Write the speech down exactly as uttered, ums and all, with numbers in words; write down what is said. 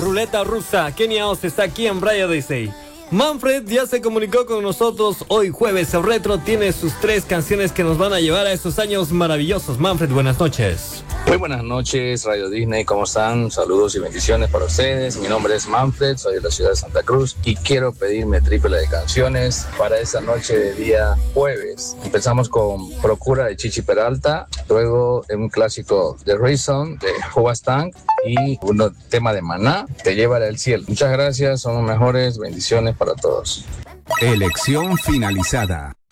ruleta rusa. Kenia Oz está aquí en Braya Odyssey. Manfred ya se comunicó con nosotros. Hoy jueves el retro tiene sus tres canciones que nos van a llevar a esos años maravillosos. Manfred, buenas noches. Muy buenas noches, Radio Disney, ¿cómo están? Saludos y bendiciones para ustedes. Mi nombre es Manfred, soy de la ciudad de Santa Cruz y quiero pedirme triple de canciones para esta noche de día jueves. Empezamos con Procura de Chichi Peralta, luego un clásico de Reason de Huastang y un tema de Maná, Te llevará al cielo. Muchas gracias, son los mejores, bendiciones para todos. Elección finalizada.